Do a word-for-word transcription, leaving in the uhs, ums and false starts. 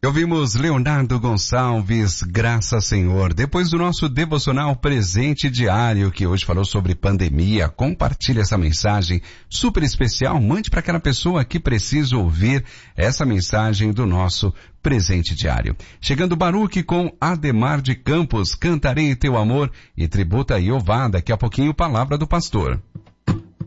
Ouvimos Leonardo Gonçalves, Graça Senhor. Depois do nosso devocional Presente Diário, que hoje falou sobre pandemia, compartilhe essa mensagem super especial. Mande para aquela pessoa que precisa ouvir essa mensagem do nosso Presente Diário. Chegando Baruque com Ademar de Campos, Cantarei Teu Amor e Tributa a Jeová. Daqui a pouquinho, palavra do pastor.